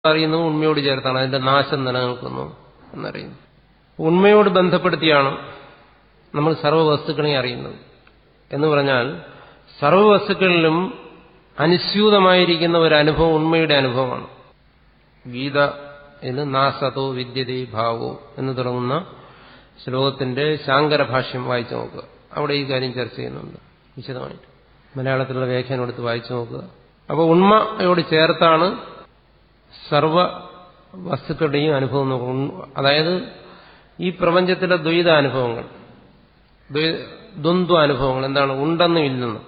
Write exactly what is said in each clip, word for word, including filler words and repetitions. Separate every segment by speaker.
Speaker 1: അറിയുന്നു ഉണ്മയോട് ചേർത്താണ് അതിന്റെ നാശം നിലനിൽക്കുന്നു എന്നറിയുന്നു. ഉണ്മയോട് ബന്ധപ്പെടുത്തിയാണ് നമ്മൾ സർവ്വവസ്തുക്കളെയും അറിയുന്നത്. എന്ന് പറഞ്ഞാൽ സർവ്വവസ്തുക്കളിലും അനുസ്യൂതമായിരിക്കുന്ന ഒരു അനുഭവം ഉണ്മയുടെ അനുഭവമാണ്. ഗീത ഇത് നാസതോ വിദ്യതേ ഭാവോ എന്ന് തുടങ്ങുന്ന ശ്ലോകത്തിന്റെ ശാങ്കര ഭാഷ്യം വായിച്ചു നോക്കുക. അവിടെ ഈ കാര്യം ചർച്ച ചെയ്യുന്നുണ്ട് വിശദമായിട്ട്. മലയാളത്തിലുള്ള വ്യാഖ്യാനം എടുത്ത് വായിച്ചു നോക്കുക. അപ്പോൾ ഉണ്മയോട് ചേർത്താണ് സർവ വസ്തുക്കളുടെയും അനുഭവം നോക്കും. അതായത് ഈ പ്രപഞ്ചത്തിലെ ദ്വൈത അനുഭവങ്ങൾ, ദ്വന്ദ്വ അനുഭവങ്ങൾ എന്താണ്? ഉണ്ടെന്നും ഇല്ലെന്നും.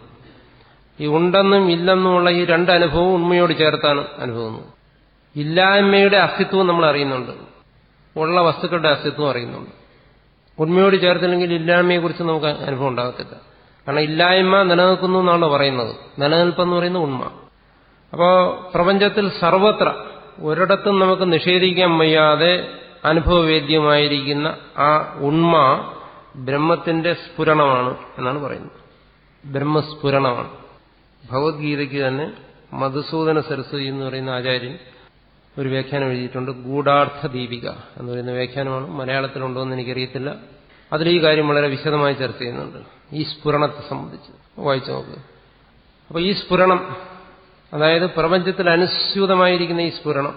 Speaker 1: ഈ ഉണ്ടെന്നും ഇല്ലെന്നുമുള്ള ഈ രണ്ട് അനുഭവവും ഉണ്മയോട് ചേർത്താണ് അനുഭവം. ഇല്ലായ്മയുടെ അസ്തിത്വം നമ്മൾ അറിയുന്നുണ്ട്, ഉള്ള വസ്തുക്കളുടെ അസ്തിത്വം അറിയുന്നുണ്ട്. ഉണ്മയോട് ചേർത്തില്ലെങ്കിൽ ഇല്ലായ്മയെക്കുറിച്ച് നമുക്ക് അനുഭവം ഉണ്ടാകത്തില്ല. കാരണം ഇല്ലായ്മ നിലനിൽക്കുന്നു എന്നാണല്ലോ പറയുന്നത്. നിലനിൽപ്പെന്ന് പറയുന്നത് ഉണ്മ. അപ്പോൾ പ്രപഞ്ചത്തിൽ സർവത്ര ഒരിടത്തും നമുക്ക് നിഷേധിക്കാൻ വയ്യാതെ അനുഭവവേദ്യമായിരിക്കുന്ന ആ ഉണ്മ ബ്രഹ്മത്തിന്റെ സ്ഫുരണമാണ് എന്നാണ് പറയുന്നത്. ബ്രഹ്മസ്ഫുരണമാണ്. ഭഗവത്ഗീതയ്ക്ക് തന്നെ മധുസൂദന സരസ്വതി എന്ന് പറയുന്ന ആചാര്യൻ ഒരു വ്യാഖ്യാനം എഴുതിയിട്ടുണ്ട്. ഗൂഢാർത്ഥ ദീപിക എന്ന് പറയുന്ന വ്യാഖ്യാനമാണ്. മലയാളത്തിലുണ്ടോ എന്ന് എനിക്കറിയത്തില്ല. അതിൽ ഈ കാര്യം വളരെ വിശദമായി ചർച്ച ചെയ്യുന്നുണ്ട്, ഈ സ്ഫുരണത്തെ സംബന്ധിച്ച്. വായിച്ചു നോക്കുക. അപ്പോൾ ഈ സ്ഫുരണം, അതായത് പ്രപഞ്ചത്തിൽ അനുസ്യൂതമായിരിക്കുന്ന ഈ സ്ഫുരണം,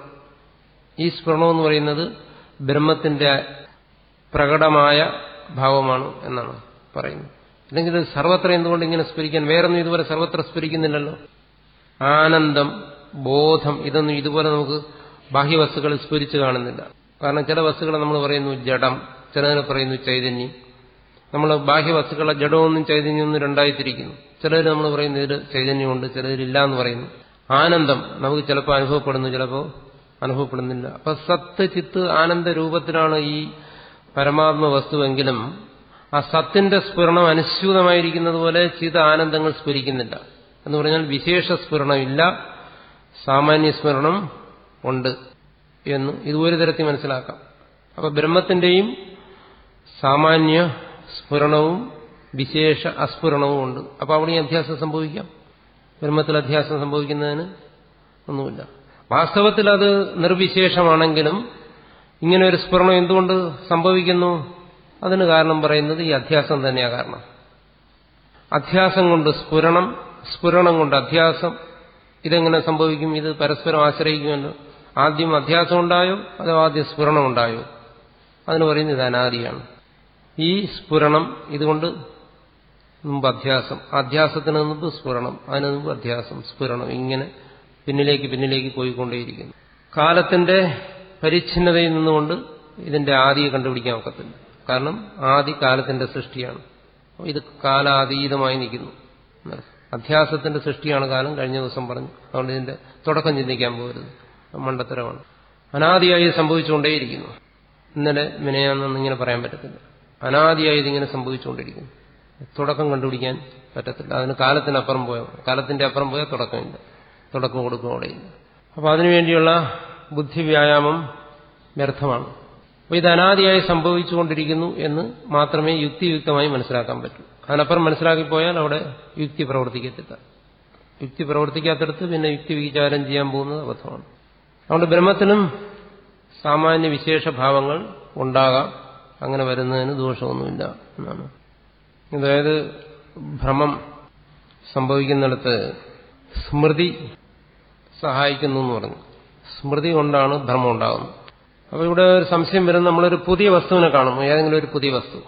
Speaker 1: ഈ സ്ഫുരണം എന്ന് പറയുന്നത് ബ്രഹ്മത്തിന്റെ പ്രകടമായ ഭാവമാണ് എന്നാണ് പറയുന്നത്. അല്ലെങ്കിൽ സർവത്ര എന്തുകൊണ്ട് ഇങ്ങനെ സ്ഫുരിക്കാൻ? വേറൊന്നും ഇതുപോലെ സർവത്ര സ്ഫുരിക്കുന്നില്ലല്ലോ. ആനന്ദം, ബോധം, ഇതൊന്നും ഇതുപോലെ നമുക്ക് ബാഹ്യവസ്തുക്കളിൽ സ്ഫുരിച്ച് കാണുന്നില്ല. കാരണം ചില വസ്തുക്കളെ നമ്മൾ പറയുന്നു ജഡം, ചിലതിനെ പറയുന്നു ചൈതന്യം. നമ്മൾ ബാഹ്യവസ്തുക്കളെ ജഡമൊന്നും ചൈതന്യമൊന്നും രണ്ടായി തിരിക്കുന്നു. ചിലതിൽ നമ്മൾ പറയുന്നു ഇതിൽ ചൈതന്യമുണ്ട്, ചിലതിലില്ല എന്ന് പറയുന്നു. ആനന്ദം നമുക്ക് ചിലപ്പോൾ അനുഭവപ്പെടുന്നു, ചിലപ്പോൾ അനുഭവപ്പെടുന്നില്ല. അപ്പൊ സത്ത് ചിത്ത് ആനന്ദ രൂപത്തിലാണ് ഈ പരമാത്മ വസ്തുവെങ്കിലും ആ സത്തിന്റെ സ്ഫുരണം അനുസ്യൂതമായിരിക്കുന്നത് പോലെ ചിത ആനന്ദങ്ങൾ സ്ഫുരിക്കുന്നില്ല. എന്ന് പറഞ്ഞാൽ വിശേഷ സ്ഫുരണമില്ല, സാമാന്യ സ്മരണം ഉണ്ട് എന്ന് ഇത് ഒരു തരത്തിൽ മനസ്സിലാക്കാം. അപ്പൊ ബ്രഹ്മത്തിന്റെയും സാമാന്യ സ്ഫുരണവും വിശേഷ അസ്ഫുരണവും ഉണ്ട്. അപ്പൊ അവിടെ ഈ അധ്യാസം സംഭവിക്കാം. ബ്രഹ്മത്തിൽ അധ്യാസം സംഭവിക്കുന്നതിന് ഒന്നുമില്ല. വാസ്തവത്തിൽ അത് നിർവിശേഷമാണെങ്കിലും ഇങ്ങനെ ഒരു സ്ഫുരണം എന്തുകൊണ്ട് സംഭവിക്കുന്നു? അതിന് കാരണം പറയുന്നത് ഈ അധ്യാസം തന്നെയാണ് കാരണം. അധ്യാസം കൊണ്ട് സ്ഫുരണം, സ്ഫുരണം കൊണ്ട് അധ്യാസം. ഇതെങ്ങനെ സംഭവിക്കും? ഇത് പരസ്പരം ആശ്രയിക്കുമല്ലോ. ആദ്യം അധ്യാസം ഉണ്ടായോ അതോ ആദ്യം സ്ഫുരണം ഉണ്ടായോ? അതിന് പറയുന്നത് ഇത് അനാദിയാണ്. ഈ സ്ഫുരണം ഇതുകൊണ്ട് മുമ്പ് അധ്യാസം, അധ്യാസത്തിന് മുമ്പ് സ്ഫുരണം, അതിന് മുമ്പ് അധ്യാസം, സ്ഫുരണം, ഇങ്ങനെ പിന്നിലേക്ക് പിന്നിലേക്ക് പോയിക്കൊണ്ടേയിരിക്കുന്നു. കാലത്തിന്റെ പരിച്ഛിന്നതയിൽ നിന്നുകൊണ്ട് ഇതിന്റെ ആദിയെ കണ്ടുപിടിക്കാൻ ഒക്കത്തില്ല. കാരണം ആദി കാലത്തിന്റെ സൃഷ്ടിയാണ്. ഇത് കാലാതീതമായി നിൽക്കുന്നു. അധ്യാസത്തിന്റെ സൃഷ്ടിയാണ് കാലം, കഴിഞ്ഞ ദിവസം പറഞ്ഞു. അതുകൊണ്ട് ഇതിന്റെ തുടക്കം ചിന്തിക്കാൻ പോകരുത്, മണ്ടത്തരമാണ്. അനാദിയായി സംഭവിച്ചുകൊണ്ടേയിരിക്കുന്നു. ഇന്നലെ വിനയാന്നൊന്നും ഇങ്ങനെ പറയാൻ പറ്റത്തില്ല. അനാദിയായി ഇതിങ്ങനെ സംഭവിച്ചുകൊണ്ടിരിക്കുന്നു. തുടക്കം കണ്ടുപിടിക്കാൻ പറ്റത്തില്ല. അതിന് കാലത്തിനപ്പുറം പോയാൽ, കാലത്തിന്റെ അപ്പുറം പോയാൽ തുടക്കമില്ല, തുടക്കം കൊടുക്കും അവിടെയില്ല. അപ്പൊ അതിനുവേണ്ടിയുള്ള ബുദ്ധിവ്യായാമം വ്യർത്ഥമാണ്. അപ്പോൾ ഇത് അനാദിയായി സംഭവിച്ചുകൊണ്ടിരിക്കുന്നു എന്ന് മാത്രമേ യുക്തിയുക്തമായി മനസ്സിലാക്കാൻ പറ്റൂ. അതിനപ്പുറം മനസ്സിലാക്കിപ്പോയാൽ അവിടെ യുക്തി പ്രവർത്തിക്കത്തില്ല. യുക്തി പ്രവർത്തിക്കാത്തടത്ത് പിന്നെ യുക്തി വിചാരം ചെയ്യാൻ പോകുന്നത് അബദ്ധമാണ്. അതുകൊണ്ട് ബ്രഹ്മത്തിനും സാമാന്യ വിശേഷഭാവങ്ങൾ ഉണ്ടാകാം. അങ്ങനെ വരുന്നതിന് ദോഷമൊന്നുമില്ല എന്നാണ്. അതായത് ഭ്രമം സംഭവിക്കുന്നിടത്ത് സ്മൃതി സഹായിക്കുന്നു എന്ന് പറഞ്ഞു. സ്മൃതി കൊണ്ടാണ് ഭ്രമം ഉണ്ടാകുന്നത്. അപ്പോൾ ഇവിടെ ഒരു സംശയം വരുന്നത്, നമ്മളൊരു പുതിയ വസ്തുവിനെ കാണുമ്പോൾ, ഏതെങ്കിലും ഒരു പുതിയ വസ്തു,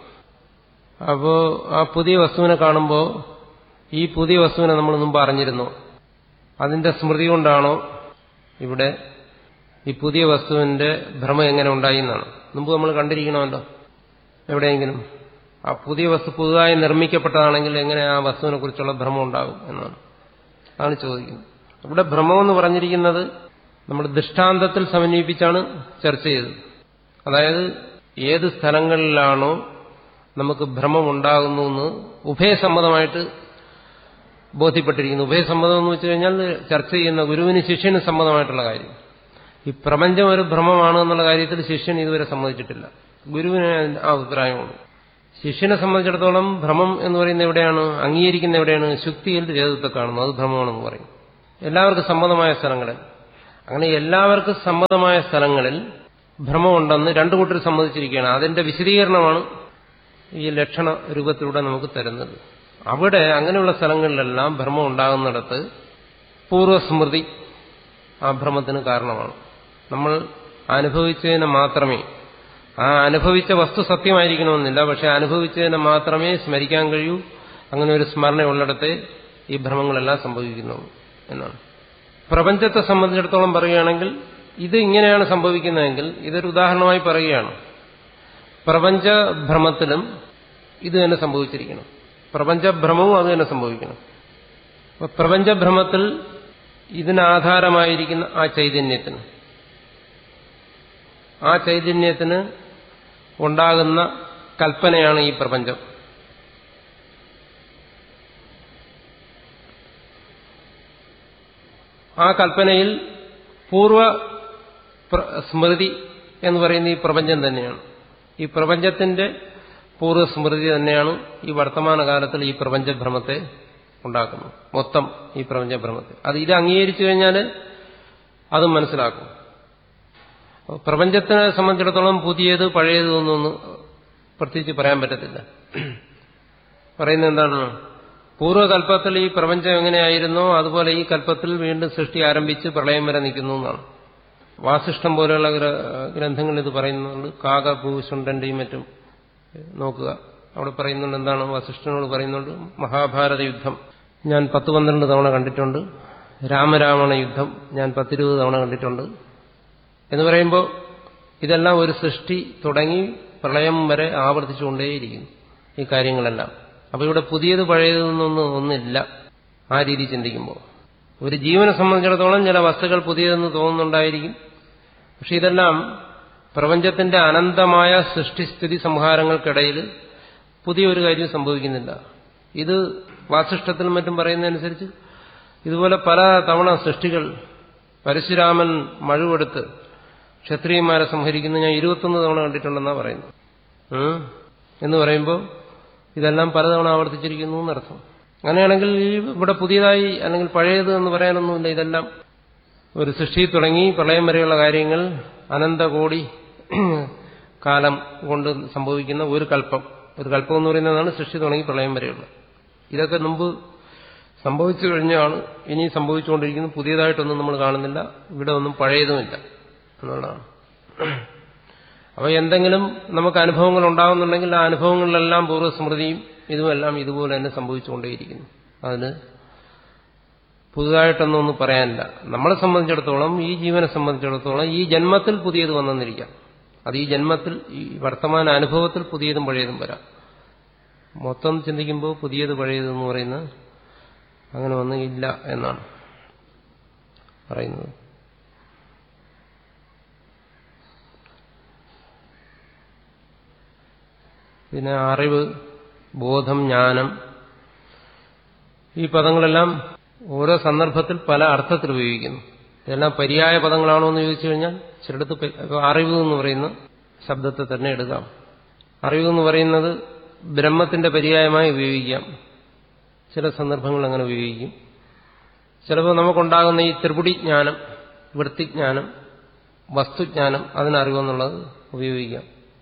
Speaker 1: അപ്പോൾ ആ പുതിയ വസ്തുവിനെ കാണുമ്പോൾ ഈ പുതിയ വസ്തുവിനെ നമ്മൾ മുമ്പ് അറിഞ്ഞിരുന്നോ? അതിന്റെ സ്മൃതി കൊണ്ടാണോ ഇവിടെ ഈ പുതിയ വസ്തുവിന്റെ ഭ്രമം എങ്ങനെ ഉണ്ടായി എന്നാണ്. മുമ്പ് നമ്മൾ കണ്ടിരിക്കണമല്ലോ എവിടെയെങ്കിലും. ആ പുതിയ വസ്തു പുതുതായി നിർമ്മിക്കപ്പെട്ടതാണെങ്കിൽ എങ്ങനെ ആ വസ്തുവിനെ കുറിച്ചുള്ള ഭ്രമം ഉണ്ടാകും എന്നാണ് ആണ് ചോദിക്കുന്നത്. ഇവിടെ ഭ്രമമെന്ന് പറഞ്ഞിരിക്കുന്നത് നമ്മൾ ദൃഷ്ടാന്തത്തിൽ സമന്വയിപ്പിച്ചാണ് ചർച്ച ചെയ്തത്. അതായത് ഏത് സ്ഥലങ്ങളിലാണോ നമുക്ക് ഭ്രമം ഉണ്ടാകുന്നു എന്ന് ഉഭയസമ്മതമായിട്ട് ബോധ്യപ്പെട്ടിരിക്കുന്നു. ഉഭയസമ്മതം എന്ന് വെച്ച് കഴിഞ്ഞാൽ ചർച്ച ചെയ്യുന്ന ഗുരുവിന് ശിഷ്യന് സമ്മതമായിട്ടുള്ള കാര്യം. ഈ പ്രപഞ്ചം ഒരു ഭ്രമമാണ് എന്നുള്ള കാര്യത്തിൽ ശിഷ്യൻ ഇതുവരെ സമ്മതിച്ചിട്ടില്ല. ഗുരുവിന് ആ അഭിപ്രായമുള്ളൂ. ശിഷ്യനെ സംബന്ധിച്ചിടത്തോളം ഭ്രമം എന്ന് പറയുന്നത് എവിടെയാണ് അംഗീകരിക്കുന്ന? എവിടെയാണ്? ശുക്തിയിൽ രേതത്തെ കാണുന്നു, അത് ഭ്രമമാണെന്ന് പറയും. എല്ലാവർക്കും സമ്മതമായ സ്ഥലങ്ങളിൽ. അങ്ങനെ എല്ലാവർക്കും സമ്മതമായ സ്ഥലങ്ങളിൽ ഭ്രമമുണ്ടെന്ന് രണ്ടു കൂട്ടർ സമ്മതിച്ചിരിക്കുകയാണ്. അതിന്റെ വിശദീകരണമാണ് ഈ ലക്ഷണ രൂപത്തിലൂടെ നമുക്ക് തരുന്നത്. അവിടെ അങ്ങനെയുള്ള സ്ഥലങ്ങളിലെല്ലാം ഭ്രമം ഉണ്ടാകുന്നിടത്ത് പൂർവ്വസ്മൃതി ആ ഭ്രമത്തിന് കാരണമാണ്. നമ്മൾ അനുഭവിച്ചതിനെ മാത്രമേ, ആ അനുഭവിച്ച വസ്തു സത്യമായിരിക്കണമെന്നില്ല, പക്ഷെ അനുഭവിച്ചതിനെ മാത്രമേ സ്മരിക്കാൻ കഴിയൂ. അങ്ങനെ ഒരു സ്മരണ ഉള്ളിടത്തെ ഈ ഭ്രമങ്ങളെല്ലാം സംഭവിക്കുന്നു എന്നാണ്. പ്രപഞ്ചത്തെ സംബന്ധിച്ചിടത്തോളം പറയുകയാണെങ്കിൽ ഇത് ഇങ്ങനെയാണ് സംഭവിക്കുന്നതെങ്കിൽ ഇതൊരു ഉദാഹരണമായി പറയുകയാണ്. പ്രപഞ്ചഭ്രമത്തിലും ഇത് തന്നെ സംഭവിച്ചിരിക്കണം. പ്രപഞ്ചഭ്രമവും അത് തന്നെ സംഭവിക്കണം. അപ്പൊ പ്രപഞ്ചഭ്രമത്തിൽ ഇതിനാധാരമായിരിക്കുന്ന ആ ചൈതന്യത്തിന് ആ ചൈതന്യത്തിന് ഉണ്ടാകുന്ന കൽപ്പനയാണ് ഈ പ്രപഞ്ചം. ആ കൽപ്പനയിൽ പൂർവ സ്മൃതി എന്ന് പറയുന്ന ഈ പ്രപഞ്ചം തന്നെയാണ്. ഈ പ്രപഞ്ചത്തിന്റെ പൂർവ്വസ്മൃതി തന്നെയാണ് ഈ വർത്തമാനകാലത്തിൽ ഈ പ്രപഞ്ചഭ്രമത്തെ ഉണ്ടാക്കുന്നത്. മൊത്തം ഈ പ്രപഞ്ചഭ്രമത്തെ അത് ഇത് അംഗീകരിച്ചു കഴിഞ്ഞാൽ അതും മനസ്സിലാക്കും. പ്രപഞ്ചത്തിനെ സംബന്ധിച്ചിടത്തോളം പുതിയത് പഴയത് എന്നൊന്നും പ്രത്യേകിച്ച് പറയാൻ പറ്റത്തില്ല. പറയുന്നത് എന്താണ്? പൂർവ്വകൽപ്പത്തിൽ ഈ പ്രപഞ്ചം എങ്ങനെയായിരുന്നോ അതുപോലെ ഈ കൽപ്പത്തിൽ വീണ്ടും സൃഷ്ടി ആരംഭിച്ച് പ്രളയം വരെ നിൽക്കുന്നു എന്നാണ്. വാസിഷ്ഠം പോലെയുള്ള ഗ്രന്ഥങ്ങൾ ഇത് പറയുന്നുണ്ട്. കാകഭൂഷുണ്ടന്റെയും മറ്റും നോക്കുക, അവിടെ പറയുന്നുണ്ട് എന്താണ്? വസിഷ്ഠനോട് പറയുന്നുണ്ട്, മഹാഭാരത യുദ്ധം ഞാൻ പത്ത് പന്ത്രണ്ട് തവണ കണ്ടിട്ടുണ്ട്, രാമരാവണ യുദ്ധം ഞാൻ പത്തിരുപത് തവണ കണ്ടിട്ടുണ്ട് എന്ന് പറയുമ്പോൾ ഇതെല്ലാം ഒരു സൃഷ്ടി തുടങ്ങി പ്രളയം വരെ ആവർത്തിച്ചുകൊണ്ടേയിരിക്കുന്നു ഈ കാര്യങ്ങളെല്ലാം. അപ്പൊ ഇവിടെ പുതിയത് പഴയതെന്നൊന്നും ഒന്നില്ല ആ രീതി ചിന്തിക്കുമ്പോൾ. ഒരു ജീവനെ സംബന്ധിച്ചിടത്തോളം ചില വസ്തുക്കൾ പുതിയതെന്ന് തോന്നുന്നുണ്ടായിരിക്കും. പക്ഷെ ഇതെല്ലാം പ്രപഞ്ചത്തിന്റെ അനന്തമായ സൃഷ്ടിസ്ഥിതി സംഹാരങ്ങൾക്കിടയിൽ പുതിയൊരു കാര്യം സംഭവിക്കുന്നില്ല. ഇത് വാസിഷ്ഠത്തിലും മറ്റും പറയുന്നതനുസരിച്ച് ഇതുപോലെ പല തവണ സൃഷ്ടികൾ, പരശുരാമൻ മഴുവെടുത്ത് ക്ഷത്രിയന്മാരെ സംഹരിക്കുന്ന ഞാൻ ഇരുപത്തൊന്ന് തവണ കണ്ടിട്ടുണ്ടെന്നാണ് പറയുന്നത്. എന്ന് പറയുമ്പോൾ ഇതെല്ലാം പലതവണ ആവർത്തിച്ചിരിക്കുന്നു എന്നർത്ഥം. അങ്ങനെയാണെങ്കിൽ ഈ ഇവിടെ പുതിയതായി അല്ലെങ്കിൽ പഴയത് എന്ന് പറയാനൊന്നുമില്ല. ഇതെല്ലാം ഒരു സൃഷ്ടി തുടങ്ങി പ്രളയം വരെയുള്ള കാര്യങ്ങൾ അനന്തകോടി കാലം കൊണ്ട് സംഭവിക്കുന്ന ഒരു കൽപ്പം. ഒരു കൽപ്പം എന്ന് പറയുന്നതാണ് സൃഷ്ടി തുടങ്ങി പ്രളയം വരെയുള്ള. ഇതൊക്കെ മുമ്പ് സംഭവിച്ചു കഴിഞ്ഞാണ്, ഇനി സംഭവിച്ചുകൊണ്ടിരിക്കുന്നു. പുതിയതായിട്ടൊന്നും നമ്മൾ കാണുന്നില്ല. ഇവിടെ ഒന്നും പഴയതുമില്ല എന്നുള്ളതാണ്. അപ്പോൾ എന്തെങ്കിലും നമുക്ക് അനുഭവങ്ങൾ ഉണ്ടാകുന്നുണ്ടെങ്കിൽ ആ അനുഭവങ്ങളിലെല്ലാം പൂർവ്വസ്മൃതിയും ഇതുമെല്ലാം ഇതുപോലെ തന്നെ സംഭവിച്ചുകൊണ്ടേയിരിക്കുന്നു. അതിന് പുതുതായിട്ടൊന്നും ഒന്നും പറയാനില്ല. നമ്മളെ സംബന്ധിച്ചിടത്തോളം, ഈ ജീവനെ സംബന്ധിച്ചിടത്തോളം ഈ ജന്മത്തിൽ പുതിയത് വന്നെന്നിരിക്കാം. അത് ഈ ജന്മത്തിൽ ഈ വർത്തമാന അനുഭവത്തിൽ പുതിയതും പഴയതും വരാം. മൊത്തം ചിന്തിക്കുമ്പോൾ പുതിയത് പഴയതെന്ന് പറയുന്നത് അങ്ങനെ ഒന്നും ഇല്ല എന്നാണ് പറയുന്നത്. പിന്നെ അറിവ്, ബോധം, ജ്ഞാനം, ഈ പദങ്ങളെല്ലാം ഓരോ സന്ദർഭത്തിൽ പല അർത്ഥത്തിൽ ഉപയോഗിക്കുന്നു. ഇതെല്ലാം പര്യായ പദങ്ങളാണോ എന്ന് ചോദിച്ചു കഴിഞ്ഞാൽ ചിലടത്ത് അറിവ് എന്ന് പറയുന്ന ശബ്ദത്തെ തന്നെ എടുക്കാം. അറിവ് എന്ന് പറയുന്നത് ബ്രഹ്മത്തിന്റെ പര്യായമായി ഉപയോഗിക്കാം. ചില സന്ദർഭങ്ങൾ അങ്ങനെ ഉപയോഗിക്കും. ചിലപ്പോൾ നമുക്കുണ്ടാകുന്ന ഈ ത്രിപുടി ജ്ഞാനം, വൃത്തിജ്ഞാനം, വസ്തുജ്ഞാനം, അതിനറിവെന്നുള്ളത് ഉപയോഗിക്കാം.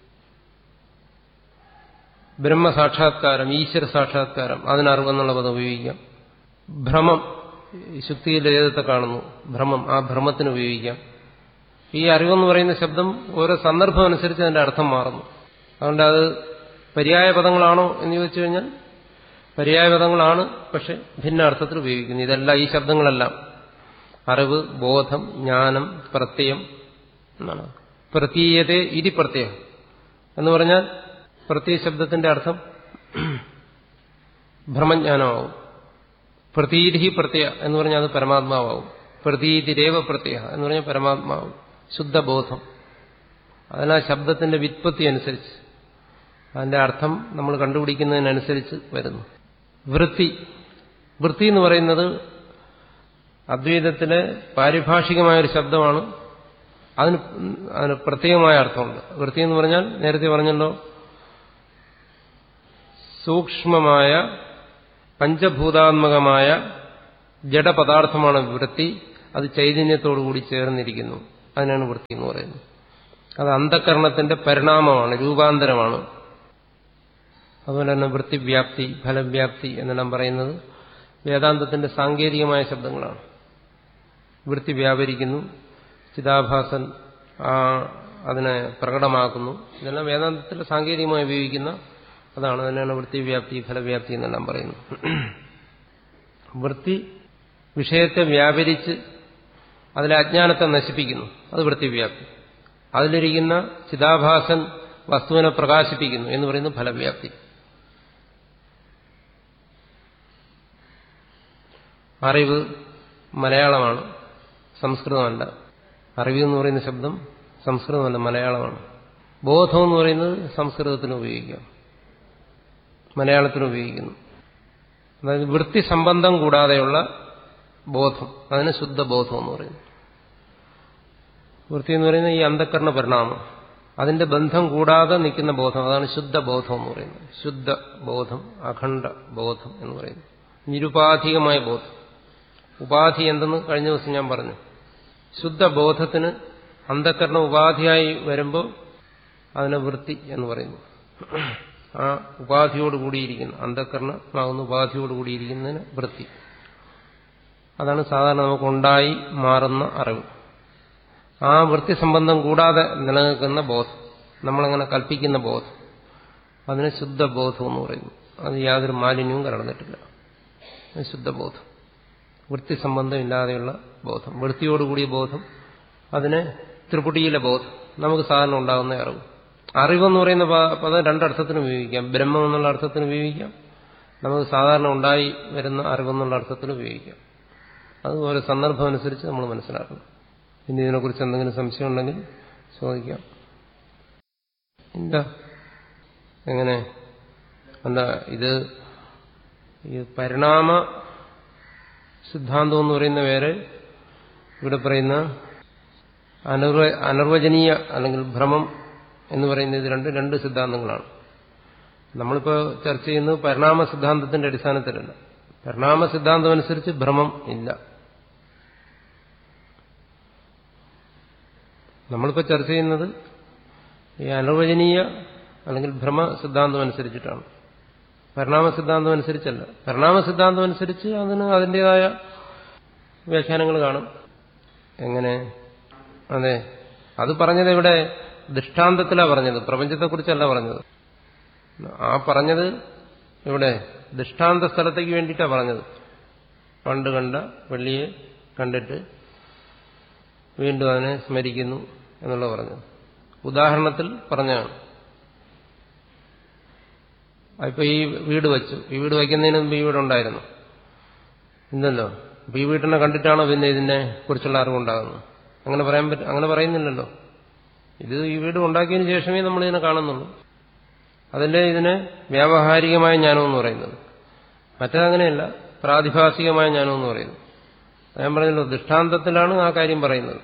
Speaker 1: ബ്രഹ്മസാക്ഷാത്കാരം, ഈശ്വര സാക്ഷാത്കാരം, അതിനറിവെന്നുള്ള പദം ഉപയോഗിക്കാം. ഭ്രമം, ശുദ്ധിയിലെ ഏതത്തെ കാണുന്നു, ഭ്രമം, ആ ഭ്രമത്തിന് ഉപയോഗിക്കാം. ഈ അറിവെന്ന് പറയുന്ന ശബ്ദം ഓരോ സന്ദർഭം അനുസരിച്ച് അതിന്റെ അർത്ഥം മാറുന്നു. അതുകൊണ്ട് അത് പര്യായ പദങ്ങളാണോ എന്ന് ചോദിച്ചു കഴിഞ്ഞാൽ പര്യായ പദങ്ങളാണ്, പക്ഷെ ഭിന്ന അർത്ഥത്തിൽ ഉപയോഗിക്കുന്നു. ഇതെല്ലാം, ഈ ശബ്ദങ്ങളെല്ലാം അറിവ്, ബോധം, ജ്ഞാനം, പ്രത്യയം എന്നാണ്. പ്രതീയതേ ഇതി പ്രത്യയം എന്ന് പറഞ്ഞാൽ പ്രത്യയ ശബ്ദത്തിന്റെ അർത്ഥം ഭ്രമജ്ഞാനമാവും. പ്രതീതി പ്രത്യയ എന്ന് പറഞ്ഞാൽ അത് പരമാത്മാവും. പ്രതീതിരേവ പ്രത്യയ എന്ന് പറഞ്ഞാൽ പരമാത്മാവും, ശുദ്ധബോധം. അതിനാ ശബ്ദത്തിന്റെ വ്യുത്പത്തി അനുസരിച്ച് അതിന്റെ അർത്ഥം നമ്മൾ കണ്ടുപിടിക്കുന്നതിനനുസരിച്ച് വരുന്നു. വൃത്തി, വൃത്തി എന്ന് പറയുന്നത് അദ്വൈതത്തിലെ പാരിഭാഷികമായൊരു ശബ്ദമാണ്. അതിന് അതിന് പ്രത്യേകമായ അർത്ഥമുണ്ട്. വൃത്തി എന്ന് പറഞ്ഞാൽ നേരത്തെ പറഞ്ഞല്ലോ, സൂക്ഷ്മമായ പഞ്ചഭൂതാത്മകമായ ജഡപദാർത്ഥമാണ് വൃത്തി. അത് ചൈതന്യത്തോടുകൂടി ചേർന്നിരിക്കുന്നു. അതിനാണ് വൃത്തി എന്ന് പറയുന്നത്. അത് അന്ധകരണത്തിന്റെ പരിണാമമാണ്, രൂപാന്തരമാണ്. അതുപോലെ തന്നെ വൃത്തിവ്യാപ്തി, ഫലവ്യാപ്തി എന്നെല്ലാം പറയുന്നത് വേദാന്തത്തിന്റെ സാങ്കേതികമായ ശബ്ദങ്ങളാണ്. വൃത്തി വ്യാപരിക്കുന്നു, ചിദാഭാസൻ ആ അതിനെ പ്രകടമാക്കുന്നു. ഇതെല്ലാം വേദാന്തത്തിൽ സാങ്കേതികമായി ഉപയോഗിക്കുന്ന അതാണ്. അതിനാണ് വൃത്തിവ്യാപ്തി, ഫലവ്യാപ്തി എന്നെല്ലാം പറയുന്നത്. വൃത്തി വിഷയത്തെ വ്യാപരിച്ച് അതിലെ അജ്ഞാനത്തെ നശിപ്പിക്കുന്നു, അത് വൃത്തിവ്യാപ്തി. അതിലിരിക്കുന്ന ചിദാഭാസൻ വസ്തുവിനെ പ്രകാശിപ്പിക്കുന്നു എന്ന് പറയുന്നത് ഫലവ്യാപ്തി. അറിവ് മലയാളമാണ്, സംസ്കൃതമല്ല. അറിവ് എന്ന് പറയുന്ന ശബ്ദം സംസ്കൃതമല്ല, മലയാളമാണ്. ബോധം എന്ന് പറയുന്നത് സംസ്കൃതത്തിന് ഉപയോഗിക്കാം, മലയാളത്തിന് ഉപയോഗിക്കുന്നു. അതായത് വൃത്തി സംബന്ധം കൂടാതെയുള്ള ബോധം, അതിന് ശുദ്ധബോധം എന്ന് പറയുന്നു. വൃത്തി എന്ന് പറയുന്നത് ഈ അന്ധകരണ പരിണാമം, അതിന്റെ ബന്ധം കൂടാതെ നിൽക്കുന്ന ബോധം, അതാണ് ശുദ്ധബോധം എന്ന് പറയുന്നത്. ശുദ്ധബോധം, അഖണ്ഡ ബോധം എന്ന് പറയുന്നത് നിരുപാധികമായ ബോധം. ഉപാധി എന്തെന്ന് കഴിഞ്ഞ ദിവസം ഞാൻ പറഞ്ഞു. ശുദ്ധബോധത്തിന് അന്ധകരണ ഉപാധിയായി വരുമ്പോൾ അതിനെ വൃത്തി എന്ന് പറയുന്നു. ആ ഉപാധിയോടുകൂടിയിരിക്കുന്ന അന്ധകരണമാകുന്ന ഉപാധിയോടുകൂടിയിരിക്കുന്നതിന് വൃത്തി. അതാണ് സാധാരണ നമുക്കുണ്ടായി മാറുന്ന അറിവ്. ആ വൃത്തി സംബന്ധം കൂടാതെ നിലനിൽക്കുന്ന ബോധം, നമ്മളങ്ങനെ കൽപ്പിക്കുന്ന ബോധം, അതിന് ശുദ്ധബോധം എന്ന് പറയുന്നു. അത് യാതൊരു മാലിന്യവും കലർന്നിട്ടില്ല, ശുദ്ധബോധം. വൃത്തി സംബന്ധം ഇല്ലാതെയുള്ള ബോധം, വൃത്തിയോടുകൂടിയ ബോധം, അതിന് ത്രിപുടിയിലെ ബോധം, നമുക്ക് സാധാരണ ഉണ്ടാകുന്ന അറിവ്. അറിവെന്ന് പറയുന്ന പദം രണ്ടർത്ഥത്തിനും ഉപയോഗിക്കാം. ബ്രഹ്മം എന്നുള്ള അർത്ഥത്തിന് ഉപയോഗിക്കാം, നമുക്ക് സാധാരണ ഉണ്ടായി വരുന്ന അറിവെന്നുള്ള അർത്ഥത്തിന് ഉപയോഗിക്കാം. അതുപോലെ സന്ദർഭം അനുസരിച്ച് നമ്മൾ മനസ്സിലാക്കണം. ഇനി ഇതിനെക്കുറിച്ച് എന്തെങ്കിലും സംശയം ഉണ്ടെങ്കിൽ ചോദിക്കാം. എന്താ എങ്ങനെ എന്താ ഇത് ഈ പരിണാമ സിദ്ധാന്തം എന്ന് പറയുന്ന വേറെ, ഇവിടെ പറയുന്ന അനിർവ അനിർവചനീയ അല്ലെങ്കിൽ ഭ്രമം എന്ന് പറയുന്ന ഇത് രണ്ട് രണ്ട് സിദ്ധാന്തങ്ങളാണ്. നമ്മളിപ്പോൾ ചർച്ച ചെയ്യുന്നത് പരിണാമ സിദ്ധാന്തത്തിന്റെ അടിസ്ഥാനത്തിലല്ല. പരിണാമ സിദ്ധാന്തം അനുസരിച്ച് ഭ്രമം ഇല്ല. നമ്മളിപ്പോൾ ചർച്ച ചെയ്യുന്നത് ഈ അനിർവചനീയ അല്ലെങ്കിൽ ഭ്രമ സിദ്ധാന്തം അനുസരിച്ചിട്ടാണ്, പരിണാമ സിദ്ധാന്തം അനുസരിച്ചല്ല. പരിണാമ സിദ്ധാന്തം അനുസരിച്ച് അതിന് അതിൻ്റെതായ വ്യാഖ്യാനങ്ങൾ കാണും. എങ്ങനെ? അതെ, അത് പറഞ്ഞത് ഇവിടെ ദൃഷ്ടാന്തത്തിലാണ് പറഞ്ഞത്, പ്രപഞ്ചത്തെക്കുറിച്ചല്ല പറഞ്ഞത്. ആ പറഞ്ഞത് ഇവിടെ ദൃഷ്ടാന്ത സ്ഥലത്തേക്ക് വേണ്ടിയിട്ടാണ് പറഞ്ഞത്. പണ്ട് കണ്ട വെള്ളിയെ കണ്ടിട്ട് വീണ്ടും അതിനെ സ്മരിക്കുന്നു എന്നുള്ള പറഞ്ഞത് ഉദാഹരണത്തിൽ പറഞ്ഞാണ്. ഇപ്പൊ ഈ വീട് വെച്ചു, ഈ വീട് വയ്ക്കുന്നതിന് മുമ്പ് ഈ വീടുണ്ടായിരുന്നു ഇല്ലല്ലോ. അപ്പൊ ഈ വീട്ടിനെ കണ്ടിട്ടാണോ പിന്നെ ഇതിനെ കുറിച്ചുള്ള അറിവുണ്ടാകുന്നത്? അങ്ങനെ പറയാൻ പറ്റും? അങ്ങനെ പറയുന്നില്ലല്ലോ. ഇത് ഈ വീട് ഉണ്ടാക്കിയതിന് ശേഷമേ നമ്മൾ ഇതിനെ കാണുന്നുള്ളൂ. അതിന്റെ ഇതിനെ വ്യാവഹാരികമായ ജ്ഞാനമെന്ന് പറയുന്നത്. മറ്റേതങ്ങനെയല്ല, പ്രാതിഭാസികമായ ജ്ഞാനമെന്ന് പറയുന്നു. ഞാൻ പറഞ്ഞല്ലോ, ദൃഷ്ടാന്തത്തിലാണ് ആ കാര്യം പറയുന്നത്.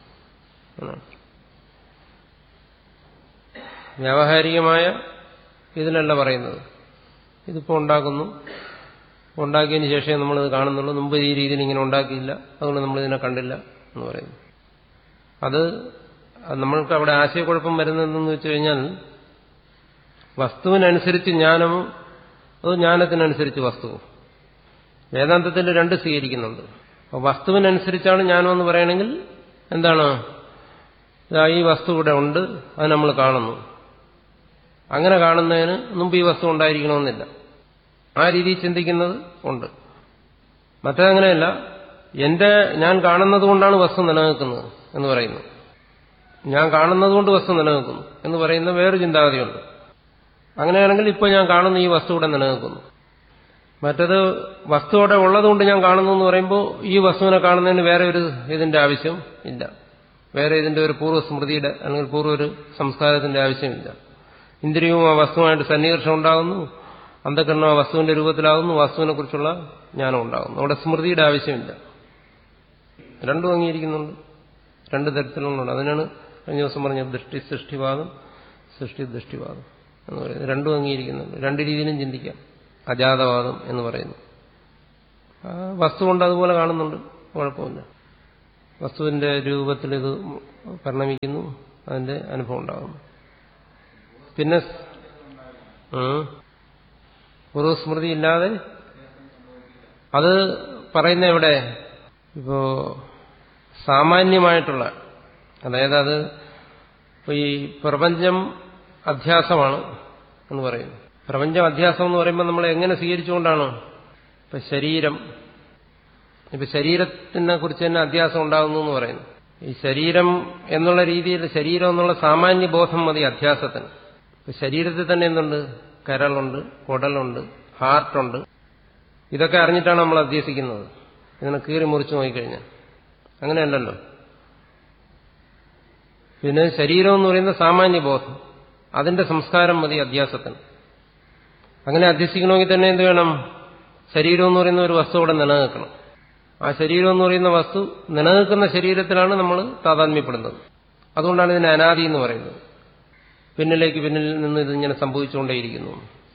Speaker 1: വ്യാവഹാരികമായ ഇതിലല്ല പറയുന്നത്. ഇതിപ്പോൾ ഉണ്ടാക്കുന്നു, ഉണ്ടാക്കിയതിന് ശേഷമേ നമ്മളിത് കാണുന്നുള്ളൂ. മുമ്പ് ഈ രീതിയിൽ ഇങ്ങനെ ഉണ്ടാക്കിയില്ല, അതുകൊണ്ട് നമ്മളിതിനെ കണ്ടില്ല എന്ന് പറയുന്നു. അത് നമ്മൾക്ക് അവിടെ ആശയക്കുഴപ്പം വരുന്നതെന്ന് വെച്ച് കഴിഞ്ഞാൽ, വസ്തുവിനനുസരിച്ച് ജ്ഞാനമോ അതോ ജ്ഞാനത്തിനനുസരിച്ച് വസ്തുവും. വേദാന്തത്തിൽ രണ്ട് സ്വീകരിക്കുന്നുണ്ട്. അപ്പോൾ വസ്തുവിനനുസരിച്ചാണ് ജ്ഞാനമെന്ന് പറയണമെങ്കിൽ എന്താണ്, ഈ വസ്തു ഇവിടെ ഉണ്ട്, അത് നമ്മൾ കാണുന്നു. അങ്ങനെ കാണുന്നതിന് മുമ്പ് ഈ വസ്തു ഉണ്ടായിരിക്കണമെന്നില്ല. ആ രീതിയിൽ ചിന്തിക്കുന്നത് ഉണ്ട്. മറ്റേതങ്ങനെയല്ല, എന്റെ ഞാൻ കാണുന്നത് കൊണ്ടാണ് വസ്തു നിലനിൽക്കുന്നത് എന്ന് പറയുന്നു. ഞാൻ കാണുന്നത് കൊണ്ട് വസ്തു നിലനിൽക്കുന്നു എന്ന് പറയുന്ന വേറൊരു ചിന്താഗതിയുണ്ട്. അങ്ങനെയാണെങ്കിൽ ഇപ്പോൾ ഞാൻ കാണുന്ന ഈ വസ്തു ഇവിടെ നിലനിൽക്കുന്നു. മറ്റത് വസ്തു അവിടെ ഉള്ളതുകൊണ്ട് ഞാൻ കാണുന്നു എന്ന് പറയുമ്പോൾ ഈ വസ്തുവിനെ കാണുന്നതിന് വേറെ ഒരു ഇതിന്റെ ആവശ്യം ഇല്ല, വേറെ ഇതിന്റെ ഒരു പൂർവ്വസ്മൃതിയുടെ അല്ലെങ്കിൽ പൂർവ്വ ഒരു സംസ്കാരത്തിന്റെ ആവശ്യമില്ല. ഇന്ദ്രിയവും ആ വസ്തുവായിട്ട് സന്നികർഷം ഉണ്ടാകുന്നു, അന്ധകരണം ആ വസ്തുവിന്റെ രൂപത്തിലാകുന്നു, വസ്തുവിനെ കുറിച്ചുള്ള ജ്ഞാനം ഉണ്ടാകുന്നു. അവിടെ സ്മൃതിയുടെ ആവശ്യമില്ല. രണ്ടും അംഗീകരിക്കുന്നുണ്ട്, രണ്ട് തരത്തിലുണ്ട്. അതിനാണ് കഴിഞ്ഞ ദിവസം പറഞ്ഞത് ദൃഷ്ടി സൃഷ്ടിവാദം, സൃഷ്ടി ദൃഷ്ടിവാദം എന്ന് പറയുന്നത്. രണ്ടും അംഗീകരിക്കുന്നുണ്ട്. രണ്ട് രീതിയിലും ചിന്തിക്കാം. അജാതവാദം എന്ന് പറയുന്നു, വസ്തു കൊണ്ട് അതുപോലെ കാണുന്നുണ്ട്, കുഴപ്പമില്ല. വസ്തുവിന്റെ രൂപത്തിൽ ഇത് പരിണമിക്കുന്നു, അതിന്റെ അനുഭവം ഉണ്ടാകുന്നു. പിന്നെ പൂർവസ്മൃതി ഇല്ലാതെ അത് പറയുന്ന എവിടെ? ഇപ്പോ സാമാന്യമായിട്ടുള്ള, അതായത് അത് ഈ പ്രപഞ്ചം അധ്യാസമാണ് എന്ന് പറയുന്നു. പ്രപഞ്ചം അധ്യാസം എന്ന് പറയുമ്പോൾ നമ്മൾ എങ്ങനെ സ്വീകരിച്ചുകൊണ്ടാണ്? ഇപ്പൊ ശരീരം, ഇപ്പൊ ശരീരത്തിനെ കുറിച്ച് തന്നെ അധ്യാസം ഉണ്ടാകുന്നു എന്ന് പറയുന്നു. ഈ ശരീരം എന്നുള്ള രീതിയിൽ ശരീരം എന്നുള്ള സാമാന്യ ബോധം മതി അധ്യാസത്തിന്. ഇപ്പൊ ശരീരത്തിൽ തന്നെ എന്തുണ്ട്? കരളുണ്ട്, കുടലുണ്ട്, ഹാർട്ടുണ്ട്. ഇതൊക്കെ അറിഞ്ഞിട്ടാണ് നമ്മൾ അധ്യസിക്കുന്നത്. ഇതിനെ കീറി മുറിച്ച് നോക്കിക്കഴിഞ്ഞാൽ അങ്ങനെയല്ലല്ലോ. പിന്നെ ശരീരം എന്ന് പറയുന്ന സാമാന്യ ബോധം, അതിന്റെ സംസ്കാരം മതി അധ്യാസത്തിന്. അങ്ങനെ അധ്യസിക്കണമെങ്കിൽ തന്നെ എന്ത് വേണം? ശരീരം എന്ന് പറയുന്ന ഒരു വസ്തു അവിടെ നിലനിൽക്കണം. ആ ശരീരം എന്ന് പറയുന്ന വസ്തു നിലനിൽക്കുന്ന ശരീരത്തിലാണ് നമ്മൾ താതാത്മ്യപ്പെടുന്നത്. അതുകൊണ്ടാണ് ഇതിനെ അനാദി എന്ന് പറയുന്നത്. പിന്നിലേക്ക് പിന്നിൽ നിന്ന് ഇതിങ്ങനെ സംഭവിച്ചുകൊണ്ടേയിരിക്കുന്നു.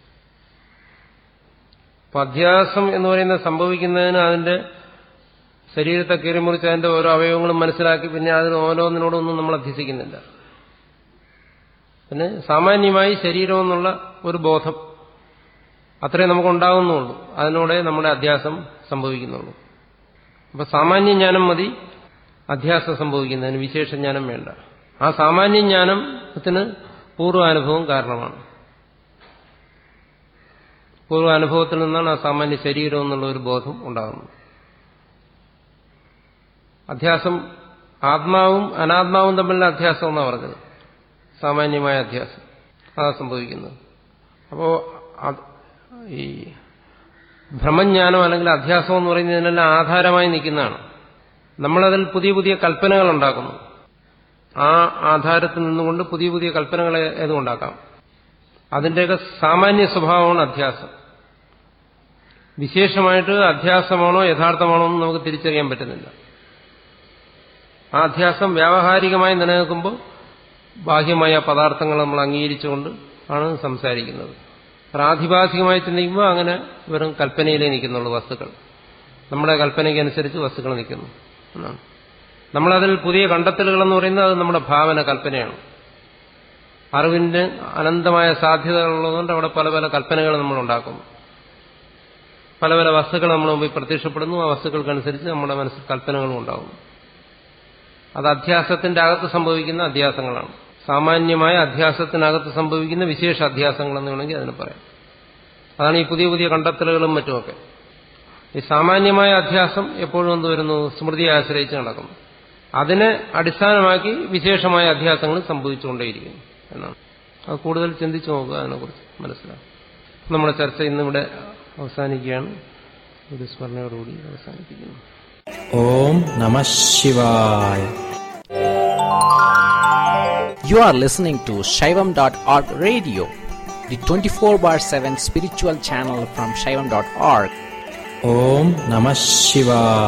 Speaker 1: അപ്പൊ അധ്യാസം എന്ന് പറയുന്നത് സംഭവിക്കുന്നതിന് അതിന്റെ ശരീരത്തെ കീറിമുറിച്ച് അതിന്റെ ഓരോ അവയവങ്ങളും മനസ്സിലാക്കി പിന്നെ അതിന് ഓരോന്നിനോടൊന്നും നമ്മൾ അധ്യസിക്കുന്നില്ല. പിന്നെ സാമാന്യമായി ശരീരം എന്നുള്ള ഒരു ബോധം അത്രേ നമുക്കുണ്ടാകുന്നുള്ളൂ. അതിനോടെ നമ്മുടെ അധ്യാസം സംഭവിക്കുന്നുള്ളൂ. അപ്പൊ സാമാന്യ ജ്ഞാനം മതി അധ്യാസം സംഭവിക്കുന്നതിന്, വിശേഷ ജ്ഞാനം വേണ്ട. ആ സാമാന്യ ജ്ഞാനത്തിന് പൂർവാനുഭവം കാരണമാണ്. പൂർവാനുഭവത്തിൽ നിന്നാണ് ആ സാമാന്യ ശരീരം എന്നുള്ള ഒരു ബോധം ഉണ്ടാകുന്നത്. അധ്യാസം ആത്മാവും അനാത്മാവും തമ്മിലുള്ള അധ്യാസം എന്നാണ് പറഞ്ഞത്. സാമാന്യമായ അധ്യാസം അതാ സംഭവിക്കുന്നത്. അപ്പോ ഈ ഭ്രമജ്ഞാനം അല്ലെങ്കിൽ അധ്യാസം എന്ന് പറയുന്നതിനെല്ലാം ആധാരമായി നിൽക്കുന്നതാണ്. നമ്മളതിൽ പുതിയ പുതിയ കൽപ്പനകൾ ഉണ്ടാക്കുന്നു. ആ ആധാരത്തിൽ നിന്നുകൊണ്ട് പുതിയ പുതിയ കൽപ്പനകളെ ഏതുണ്ടാക്കാം. അതിന്റെയൊക്കെ സാമാന്യ സ്വഭാവമാണ് അധ്യാസം. വിശേഷമായിട്ട് അധ്യാസമാണോ യഥാർത്ഥമാണോ എന്ന് നമുക്ക് തിരിച്ചറിയാൻ പറ്റുന്നില്ല. ആ അധ്യാസം വ്യാവഹാരികമായി നിലനിൽക്കുമ്പോൾ ബാഹ്യമായ പദാർത്ഥങ്ങൾ നമ്മൾ അംഗീകരിച്ചുകൊണ്ട് ആണ് സംസാരിക്കുന്നത്. പ്രാതിഭാസികമായി ചിന്തിക്കുമ്പോൾ അങ്ങനെ വെറും കൽപ്പനയിലേ നിൽക്കുന്നുള്ളൂ വസ്തുക്കൾ. നമ്മുടെ കൽപ്പനയ്ക്കനുസരിച്ച് വസ്തുക്കൾ നിൽക്കുന്നു എന്നാണ്. നമ്മളതിൽ പുതിയ കണ്ടെത്തലുകളെന്ന് പറയുന്നത് അത് നമ്മുടെ ഭാവന, കൽപ്പനയാണ്. അറിവിന്റെ അനന്തമായ സാധ്യതകളുള്ളതുകൊണ്ട് അവിടെ പല പല കൽപ്പനകൾ നമ്മൾ ഉണ്ടാക്കുന്നു. പല പല വസ്തുക്കൾ നമ്മുടെ മുമ്പിൽ പ്രത്യക്ഷപ്പെടുന്നു. ആ വസ്തുക്കൾക്കനുസരിച്ച് നമ്മുടെ മനസ്സിൽ കൽപ്പനകളും ഉണ്ടാകുന്നു. അത് അധ്യാസത്തിന്റെ അകത്ത് സംഭവിക്കുന്ന അധ്യാസങ്ങളാണ്. സാമാന്യമായ അധ്യാസത്തിനകത്ത് സംഭവിക്കുന്ന വിശേഷ അധ്യാസങ്ങളെന്ന് വേണമെങ്കിൽ അതിന് പറയാം. അതാണ് ഈ പുതിയ പുതിയ കണ്ടെത്തലുകളും മറ്റുമൊക്കെ. ഈ സാമാന്യമായ അധ്യാസം എപ്പോഴും എന്ത് വരുന്നു? സ്മൃതിയെ ആശ്രയിച്ച് നടക്കുന്നു. അതിനെ അടിസ്ഥാനമാക്കി വിശേഷമായ അധ്യാസങ്ങൾ സംഭവിച്ചുകൊണ്ടേയിരിക്കുന്നു എന്നാണ്. അത് കൂടുതൽ ചിന്തിച്ചു നോക്കുക, അതിനെക്കുറിച്ച് മനസ്സിലാക്കും. നമ്മുടെ ചർച്ച ഇന്നിവിടെ അവസാനിക്കുകയാണ്. ഒരു സ്മരണയോടുകൂടി അവസാനിപ്പിക്കുന്നു.
Speaker 2: ഓം നമഃ ശിവായ. You are listening to Shaivam dot org radio, the twenty-four bar seven spiritual channel from Shaivam dot org. Om Namah Shivaya.